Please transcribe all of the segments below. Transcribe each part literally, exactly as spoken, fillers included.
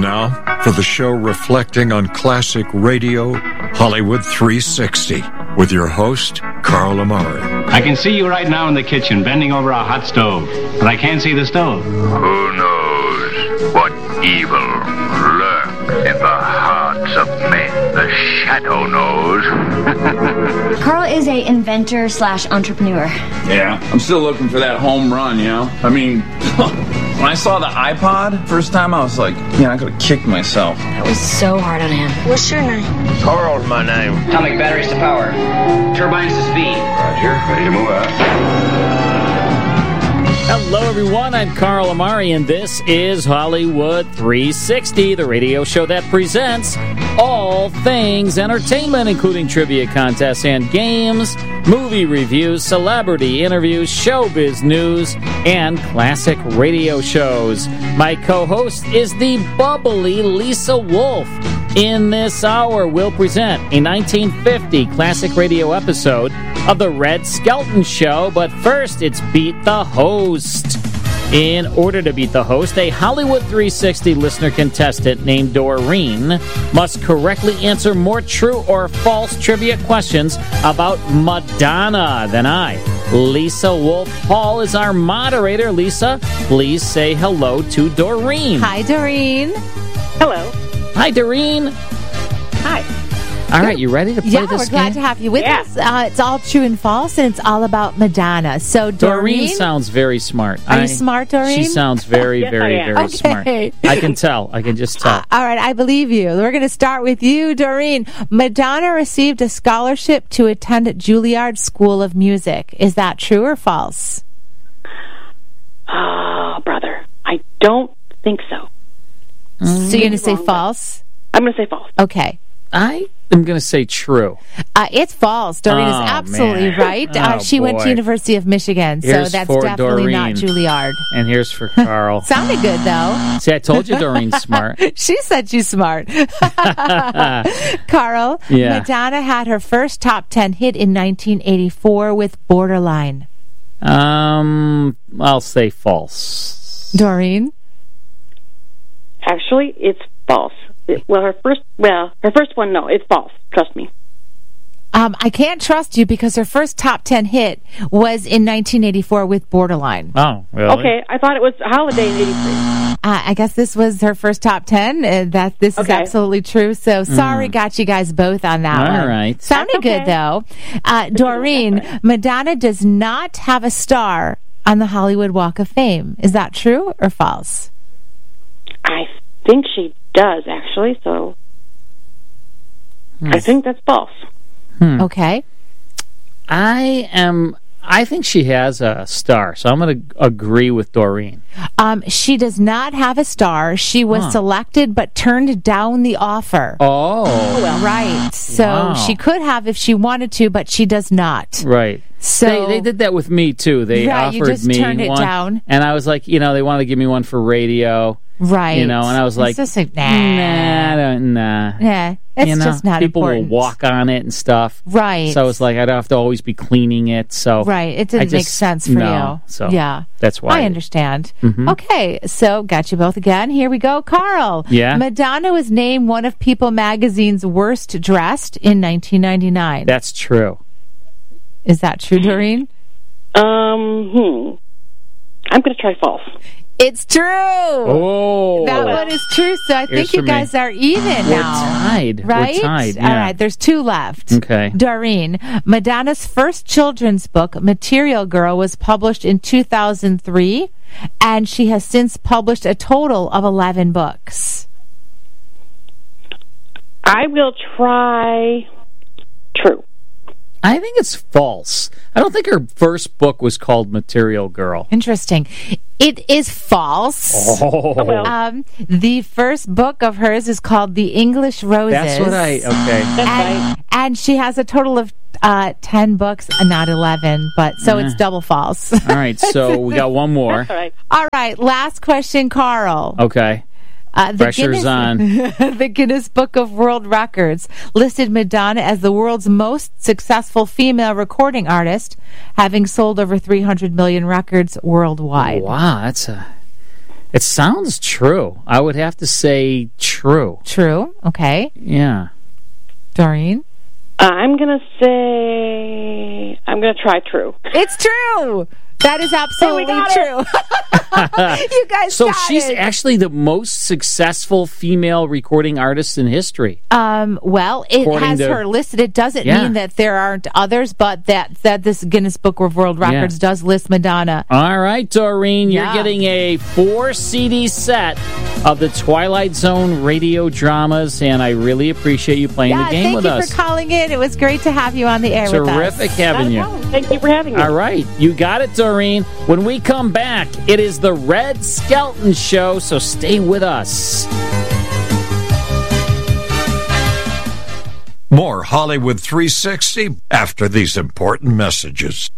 now, for the show reflecting on classic radio, Hollywood three sixty, with your host, Carl Amari. I can see you right now in the kitchen, bending over a hot stove, but I can't see the stove. Who knows what evil lurks in the hearts of men? The shadow knows. Carl is a inventor slash entrepreneur. Yeah, I'm still looking for that home run, you know? I mean, when I saw the iPod first time, I was like, man, I could have kicked myself. That was so hard on him. What's your name? Carl's my name. Atomic batteries to power. Turbines to speed. Roger, ready to move out. Hello, everyone. I'm Carl Amari, and this is Hollywood three sixty, the radio show that presents all things entertainment, including trivia contests and games, movie reviews, celebrity interviews, showbiz news, and classic radio shows. My co-host is the bubbly Lisa Wolf. In this hour, we'll present a nineteen fifty classic radio episode of The Red Skelton Show, but first, it's Beat the Host. In order to beat the host, a Hollywood three sixty listener contestant named Doreen must correctly answer more true or false trivia questions about Madonna than I. Lisa Wolf Hall is our moderator. Lisa, please say hello to Doreen. Hi, Doreen. Hello. Hi, Doreen. Hi. All right, you ready to play yeah, this we're game? glad to have you with yeah. us. Uh, it's all true and false, and it's all about Madonna. So, Doreen, Doreen sounds very smart. Are I, you smart, Doreen? She sounds very, Yes, very, I am. very Okay. smart. I can tell. I can just tell. Uh, all right, I believe you. We're going to start with you, Doreen. Madonna received a scholarship to attend Juilliard School of Music. Is that true or false? Oh, brother. I don't think so. So you're going to say wrong, false? I'm going to say false. Okay. I am going to say true. Uh, it's false. Doreen Oh, is absolutely man. right. Uh, Oh, she went to boy. University of Michigan, so Here's that's for definitely not Doreen. Juilliard. And here's for Carl. Sounded good, though. See, I told you Doreen's smart. She said she's smart. Carl, Yeah. Madonna had her first top ten hit in nineteen eighty-four with Borderline. Um, I'll say false. Doreen? Actually, it's false. It- well, her first, well, her first one, no, it's false. Trust me. Um, I can't trust you because her first top ten hit was in nineteen eighty-four with Borderline. Oh, really? Okay, I thought it was Holiday in eighty-three. Uh, I guess this was her first top ten. Uh, that this is Okay. absolutely true. So sorry, got you guys both on that All one. right. Sounded That's okay. good though. Uh, Doreen, Madonna does not have a star on the Hollywood Walk of Fame. Is that true or false? I think she does, actually, so I think that's false. Hmm. Okay. I am. I think she has a star, so I'm going to agree with Doreen. Um, she does not have a star. She was Huh. selected but turned down the offer. Oh, Right. So Wow. she could have if she wanted to, but she does not. right. So they, they did that with me too. They Right, you offered just me turned it one, down. and I was like, you know, they wanted to give me one for radio, right. you know, and I was like, it's just like, nah. nah, I don't- nah. Yeah, it's you know, just not people important. will walk on it and stuff. Right. So it's like I'd have to always be cleaning it. So Right. It I didn't make just- sense for no, you. So yeah. that's why I understand. Mhm. Okay, so got you both again. Here we go. Carl. Yeah? Madonna was named one of People magazine's worst dressed in nineteen ninety-nine. That's true. Is that true, Doreen? Um, hmm. I'm going to try false. It's true. Oh, That one is true. So I Here's think you for me. guys are even we're now. tied. Right? We're tied. All Yeah. right, there's two left. Okay. Doreen, Madonna's first children's book, Material Girl, was published in two thousand three, and she has since published a total of eleven books. I will try true. I think it's false. I don't think her first book was called Material Girl. Interesting. It is false. Oh, well. Um, the first book of hers is called The English Roses. that's what I. Okay. That's and, right. and she has a total of uh, ten books, uh, not eleven, but so it's double false. All right. So we got one more. That's all right. All right, last question, Carl. Okay. Uh, the Pressure's Guinness, on. The Guinness Book of World Records listed Madonna as the world's most successful female recording artist, having sold over three hundred million records worldwide. Wow, that's a It sounds true. I would have to say true. True. Okay. Yeah. Doreen? I'm going to say, I'm going to try true. It's true. That is absolutely true. You guys So got she's it. actually the most successful female recording artist in history. Um, well, it According has to- her listed. It doesn't Yeah. mean that there aren't others, but that, that this Guinness Book of World Records Yeah. does list Madonna. All right, Doreen, you're Yeah. getting a four C D set of the Twilight Zone radio dramas, and I really appreciate you playing Yeah, the game thank with you us. for calling in. It was great to have you on the air with us. Terrific having you. Thank you for having me. All right, you got it, Doreen. When we come back, it is the Red Skelton Show, so stay with us. More Hollywood three sixty after these important messages.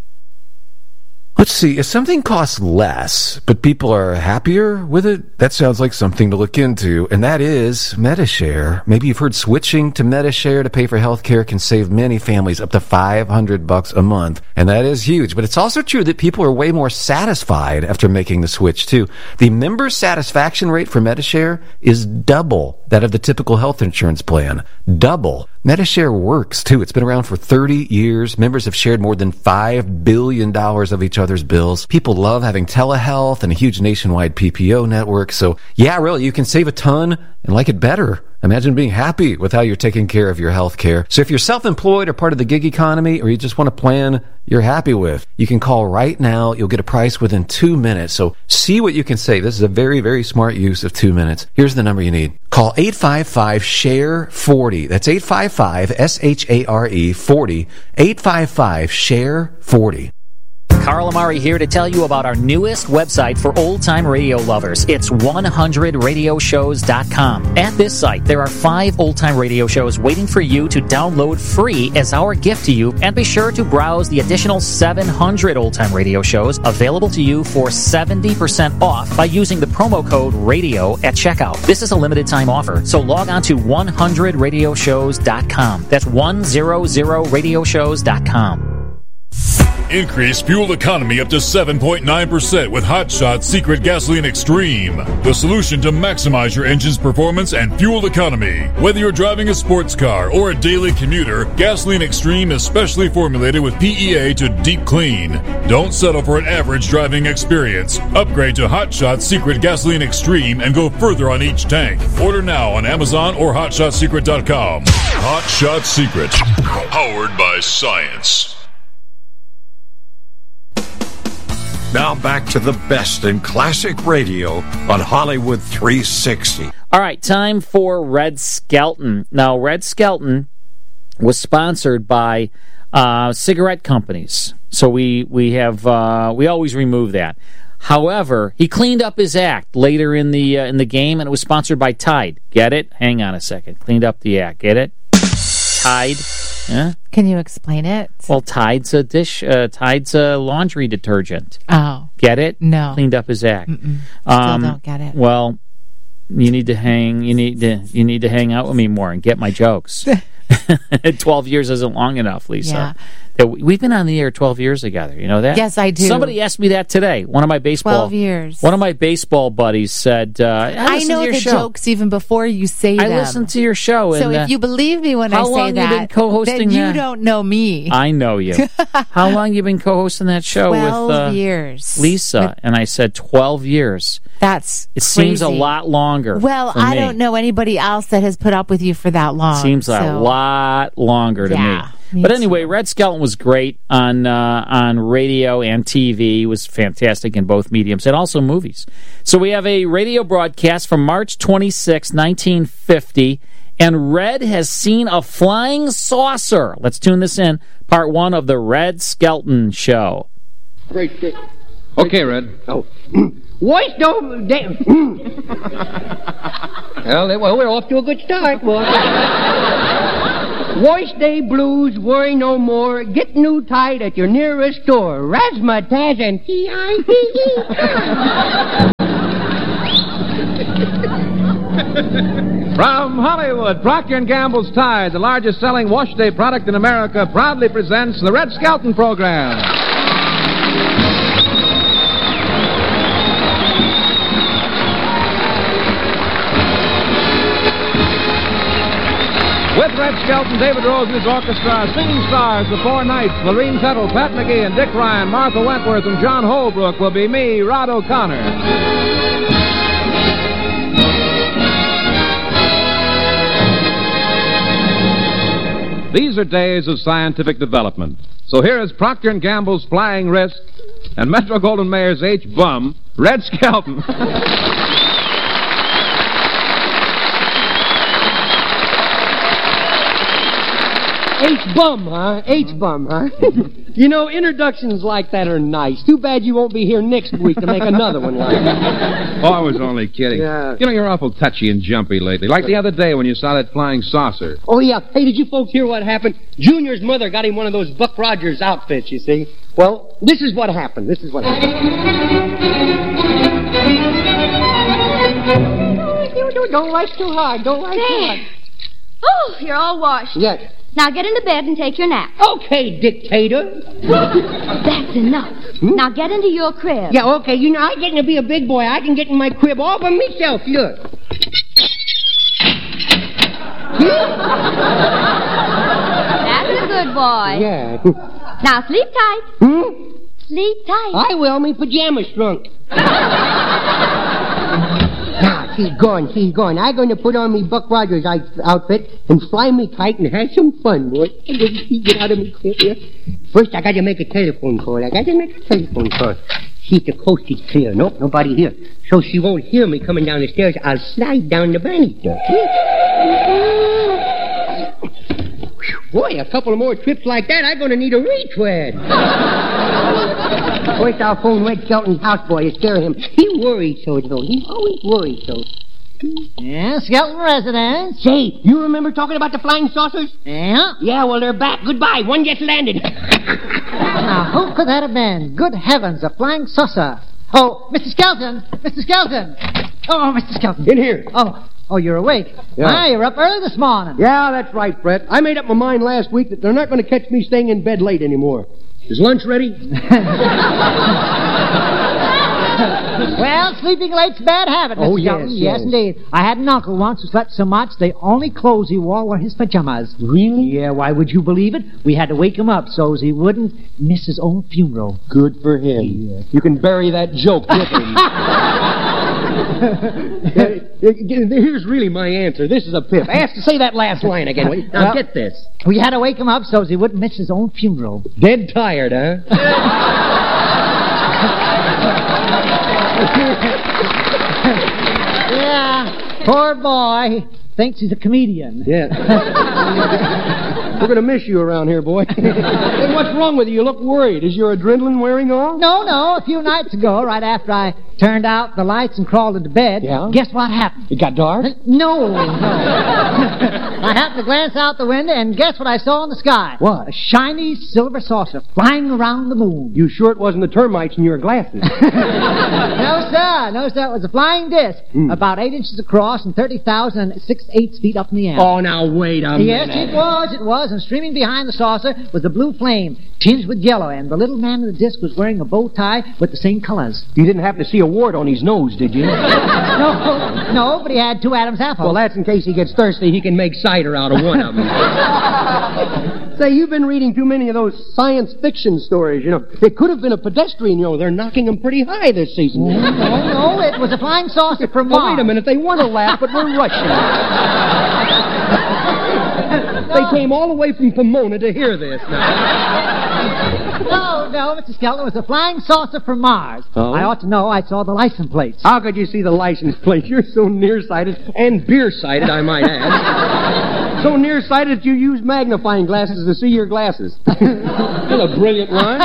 Let's see, if something costs less, but people are happier with it, that sounds like something to look into, and that is Medi-Share. Maybe you've heard switching to Medi-Share to pay for health care can save many families up to five hundred bucks a month, and that is huge. But it's also true that people are way more satisfied after making the switch, too. The member satisfaction rate for Medi-Share is double that of the typical health insurance plan. Double. Medi-Share works, too. It's been around for thirty years. Members have shared more than five billion dollars of each other's bills. People love having telehealth and a huge nationwide P P O network. So, yeah, really, you can save a ton and like it better. Imagine being happy with how you're taking care of your health care. So if you're self-employed or part of the gig economy, or you just want a plan you're happy with, you can call right now. You'll get a price within two minutes. So see what you can save. This is a very, very smart use of two minutes. Here's the number you need. Call eight five five, S H A R E, forty. That's eight five five, S H A R E, forty. eight five five, S H A R E, forty. Carl Amari here to tell you about our newest website for old-time radio lovers. It's one hundred radio shows dot com. At this site, there are five old-time radio shows waiting for you to download free as our gift to you, and be sure to browse the additional seven hundred old-time radio shows available to you for seventy percent off by using the promo code RADIO at checkout. This is a limited-time offer, so log on to one hundred radio shows dot com. That's one hundred radio shows dot com. Increase fuel economy up to seven point nine percent with Hot Shot Secret Gasoline Extreme. The solution to maximize your engine's performance and fuel economy. Whether you're driving a sports car or a daily commuter, Gasoline Extreme is specially formulated with P E A to deep clean. Don't settle for an average driving experience. Upgrade to Hot Shot Secret Gasoline Extreme and go further on each tank. Order now on Amazon or hot shot secret dot com. Hot Shot Secret. Powered by science. Now back to the best in classic radio on Hollywood three sixty. All right, time for Red Skelton. Now, Red Skelton was sponsored by uh, cigarette companies, so we we have uh, we always remove that. However, he cleaned up his act later in the uh, in the game, and it was sponsored by Tide. Get it? Hang on a second. Cleaned up the act. Get it? Tide. Yeah. Can you explain it? Well, Tide's a dish. Uh, Tide's a laundry detergent. Oh. Get it? No. Cleaned up his act. Mm-mm. Still Um, don't get it. Well, you need to hang. You need to. You need to hang out with me more and get my jokes. Twelve years isn't long enough, Lisa. Yeah. That we- We've been on the air twelve years together. You know that? Yes, I do. Somebody asked me that today. One of my baseball. Twelve years. One of my baseball buddies said, uh, "I, I listen know to your the show. jokes even before you say I them. listen to your show." So and, if uh, you believe me when I how say long you that, been co-hosting then you that? don't know me. I know you. How long you been co-hosting that show Twelve with uh, years, Lisa? With- and I said twelve years. That's It crazy. seems a lot longer. Well, for I me. don't know anybody else that has put up with you for that long. Seems so. a lot longer to Yeah, me. me But anyway, too. Red Skelton was great on uh, on radio and T V. He was fantastic in both mediums and also movies. So we have a radio broadcast from March twenty-sixth, nineteen fifty, and Red has seen a flying saucer. Let's tune this in. Part one of the Red Skelton Show. Great day. Okay, Red. Oh. Voice don't... Damn. well, well, we're off to a good start, boy. Voice Day Blues, worry no more. Get new Tide at your nearest store. Razzmatazz and T I D E. From Hollywood, Procter and Gamble's Tide, the largest selling wash day product in America, proudly presents the Red Skelton Program. With Red Skelton, David Rose and his orchestra, singing stars, the Four Knights, Lorene Tuttle, Pat McGee, and Dick Ryan, Martha Wentworth, and John Holbrook will be me, Rod O'Connor. These are days of scientific development. So here is Procter and Gamble's Flying Wrist and Metro-Goldwyn-Mayer's H-Bum, Red Skelton. H-Bum, huh? H-Bum, huh? You know, introductions like that are nice. Too bad you won't be here next week to make another one like that. Oh, I was only kidding. Yeah. You know, you're awful touchy and jumpy lately. Like the other day when you saw that flying saucer. Oh, yeah. Hey, did you folks hear what happened? Junior's mother got him one of those Buck Rogers outfits, you see. Well, this is what happened. This is what happened. Don't write too hard. Don't write too hard. Oh, you're all washed. Yes. Now get into bed and take your nap. Okay, dictator. That's enough. Hmm? Now get into your crib. Yeah, okay. You know, I'm getting to be a big boy. I can get in my crib all by myself. Look. That's a good boy. Yeah. Now sleep tight. Hmm? Sleep tight. I will. Me pajamas shrunk. Now, she's gone. She's gone. I'm going to put on me Buck Rogers outfit and fly me kite and have some fun, boy. Get out of me crib here. First, I got to make a telephone call. I got to make a telephone call. See if the coast is clear. Nope, nobody here. So she won't hear me coming down the stairs. I'll slide down the banister. Boy, a couple of more trips like that, I'm going to need a retread. First, I'll phone Red Skelton's houseboy to scare him. He worries so, though. He always worries so. Yeah, Skelton residence. Say, you remember talking about the flying saucers? Yeah? Yeah, well, they're back. Goodbye. One just landed. Now, who could that have been? Good heavens, a flying saucer. Oh, Mister Skelton! Mister Skelton! Oh, Mister Skelton. In here. Oh, oh, you're awake. Yeah. Ah, you're up early this morning. Yeah, that's right, Fred. I made up my mind last week that they're not going to catch me staying in bed late anymore. Is lunch ready? Well, sleeping late's a bad habit, Mister Oh, yes, Skelton. yes. Yes, indeed. I had an uncle once who slept so much the only clothes he wore were his pajamas. Really? Yeah, why would you believe it? We had to wake him up so he wouldn't miss his own funeral. Good for him. Yeah. You can bury that joke with him. Here's really my answer. This is a pip. Ask to say that last line again. Will you? Now, Well, get this. We had to wake him up so he wouldn't miss his own funeral. Dead tired, huh? Yeah, poor boy. Thinks he's a comedian. Yeah. We're going to miss you around here, boy. Hey, what's wrong with you? You look worried. Is your adrenaline wearing off? No, no. A few nights ago, right after I turned out the lights and crawled into bed, Yeah? guess what happened? It got dark? No, no. I happened to glance out the window, and guess what I saw in the sky? What? A shiny silver saucer flying around the moon. You sure it wasn't the termites in your glasses? No, sir. No, sir. It was a flying disc, Hmm. about eight inches across and thirty thousand and six eighths feet up in the air. Oh, now wait a Yes, minute. it was, it was, and streaming behind the saucer was a blue flame, tinged with yellow, and the little man in the disc was wearing a bow tie with the same colors. You didn't happen to see a wart on his nose, did you? No, no, but he had two Adam's apples. Well, that's in case he gets thirsty. He can make cider out of one of them. Say, you've been reading too many of those science fiction stories, you know. It could have been a pedestrian, you know. They're knocking them pretty high this season. No, no, it was a flying saucer from Oh, Mars. wait a minute. They want to laugh, but we're rushing. They came all the way from Pomona to hear this now. No, no, Mister Skelton, it was a flying saucer from Mars. Oh? I ought to know. I saw the license plates. How could you see the license plate? You're so nearsighted, and beer-sighted, I might add. So nearsighted that you use magnifying glasses to see your glasses. That's a brilliant line.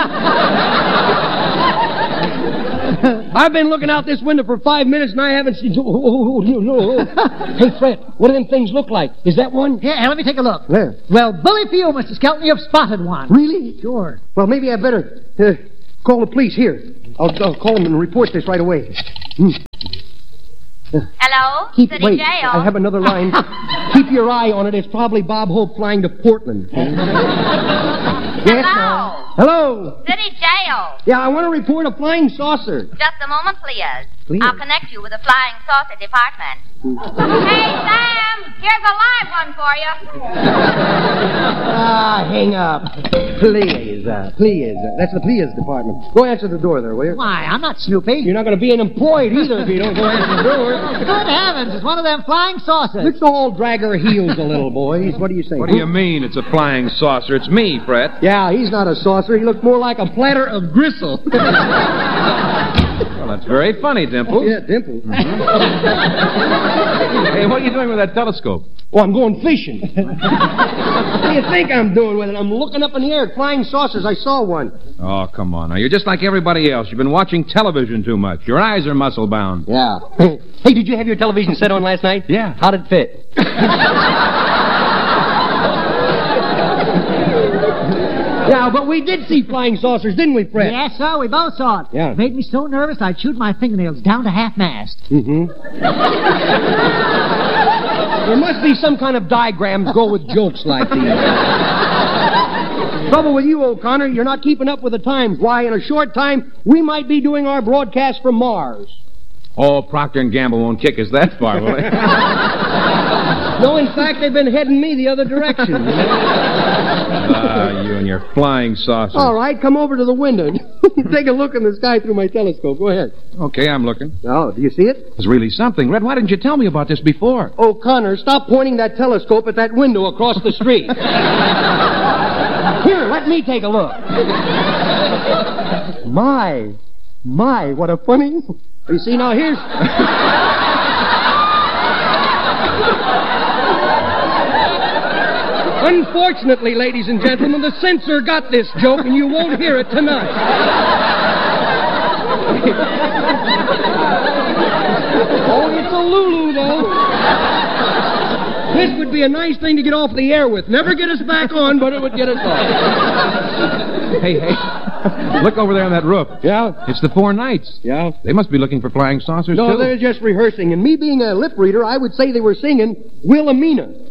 I've been looking out this window for five minutes and I haven't seen... Oh, oh, oh, no, no. Hey, Fred, what do them things look like? Is that one? Yeah, let me take a look. Where? Well, bully for you, Mister Skelton. You've spotted one. Really? Sure. Well, maybe I better uh, call the police here. I'll, I'll call them and report this right away. Hmm. Hello? Keep, City wait, Jail. I have another line. Keep your eye on it. It's probably Bob Hope flying to Portland. Yes, Hello? ma'am. Hello? City Jail. Yeah, I want to report a flying saucer. Just a moment, please. Please. I'll connect you with the flying saucer department. Hey, Sam! Here's a live one for you. Ah, hang up. Please, uh, please. Uh, that's the please department. Go answer the door there, will you? Why, I'm not Snoopy. You're not going to be unemployed either if you don't go answer the door. Good heavens, it's one of them flying saucers. Let's all drag our heels a little, boys. What do you say? What do you mean it's a flying saucer? It's me, Fred. Yeah, he's not a saucer. He looked more like a platter of gristle. Well, that's very funny, Dimple. Yeah, Dimple. Mm-hmm. Hey, what are you doing with that telescope? Oh, I'm going fishing. What do you think I'm doing with it? I'm looking up in the air at flying saucers. I saw one. Oh, come on. Now, you're just like everybody else. You've been watching television too much. Your eyes are muscle-bound. Yeah. Hey, did you have your television set on last night? Yeah. How'd it fit? Yeah, but we did see flying saucers, didn't we, Fred? Yes, sir, we both saw it. Yeah. It made me so nervous I chewed my fingernails down to half-mast. Mm-hmm. There must be some kind of diagram to go with jokes like these. Trouble with you, O'Connor, you're not keeping up with the times. Why, in a short time, we might be doing our broadcast from Mars. Oh, Procter and Gamble won't kick us that far, will they? No, in fact, they've been heading me the other direction. Ah, uh, you and your flying saucer. All right, come over to the window. Take a look in the sky through my telescope. Go ahead. Okay, I'm looking. Oh, do you see it? It's really something. Red, why didn't you tell me about this before? O'Connor, stop pointing that telescope at that window across the street. Here, let me take a look. My, my, what a funny... You see, now here's... Unfortunately, ladies and gentlemen, the censor got this joke, and you won't hear it tonight. Oh, it's a Lulu, though. This would be a nice thing to get off the air with. Never get us back on, but it would get us off. Hey, hey. Look over there on that roof. Yeah? It's the Four Knights. Yeah? They must be looking for flying saucers, No, too. they're just rehearsing. And me being a lip reader, I would say they were singing Wilhelmina.